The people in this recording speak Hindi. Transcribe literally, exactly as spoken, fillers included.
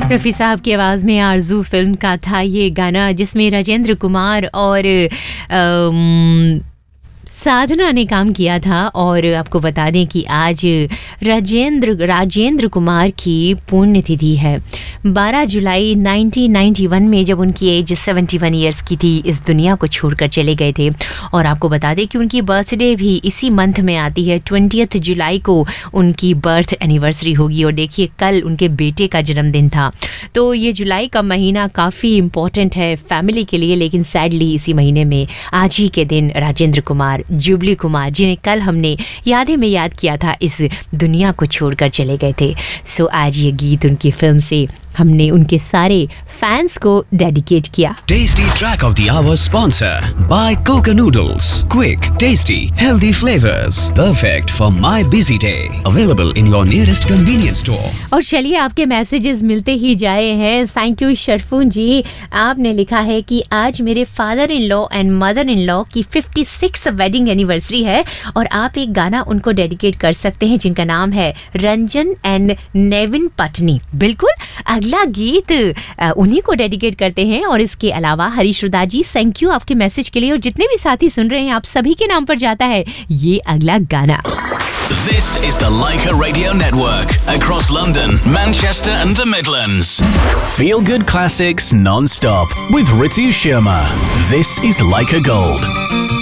रफ़ी साहब की आवाज़ में आरज़ू फिल्म का था ये गाना, जिसमें राजेंद्र कुमार और अम, साधना ने काम किया था। और आपको बता दें कि आज राजेंद्र राजेंद्र कुमार की पुण्यतिथि है। बारह जुलाई उन्नीस सौ इक्यानवे में जब उनकी एज इकहत्तर इयर्स की थी, इस दुनिया को छोड़कर चले गए थे। और आपको बता दें कि उनकी बर्थडे भी इसी मंथ में आती है। बीस जुलाई को उनकी बर्थ एनिवर्सरी होगी। और देखिए, कल उनके बेटे का जन्मदिन था। तो ये जुलाई का महीना काफ़ी इम्पोर्टेंट है फैमिली के लिए। लेकिन सैडली इसी महीने में आज ही के दिन राजेंद्र कुमार, जुबली कुमार, जिन्हें कल हमने यादें में याद किया था, इस दुनिया को छोड़कर चले गए थे। सो आज ये गीत उनकी फिल्म से हमने उनके सारे फैंस को डेडिकेट किया। Tasty Track of the Hour sponsor by Coca Noodles. Quick, tasty, healthy flavors. Perfect for my busy day. Available in your nearest convenience store. और चलिए, आपके मैसेजेस मिलते ही जा रहे हैं। थैंक यू शरफून जी, आपने लिखा है कि आज मेरे father in law and mother in law की छप्पनवीं वेडिंग एनिवर्सरी है और आप एक गाना उनको डेडिकेट कर सकते हैं, जिनका नाम है रंजन एंड नेविन पटनी। बिल्कुल, अगला गीत उन्हीं को डेडिकेट करते हैं। और इसके अलावा हरीश रुदा जी, थैंक यू आपके मैसेज के लिए। और जितने भी साथी सुन रहे हैं, आप सभी के नाम पर जाता है ये अगला गाना। This is the Leica Radio Network across London, Manchester and the Midlands. Feel good classics non-stop with Ritu Sharma. This is Leica Gold.